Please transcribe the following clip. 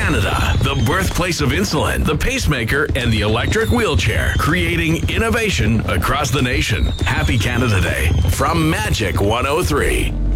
Canada, the birthplace of insulin, the pacemaker, and the electric wheelchair, creating innovation across the nation. Happy Canada Day from Magic 103.